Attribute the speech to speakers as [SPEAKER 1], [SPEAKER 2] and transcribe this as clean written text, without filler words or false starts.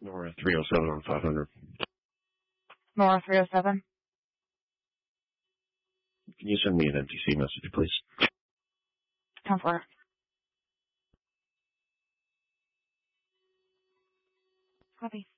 [SPEAKER 1] Nora 307 on 500.
[SPEAKER 2] Nora 307.
[SPEAKER 1] Can you send me an NTC message, please?
[SPEAKER 2] 10-4. Copy.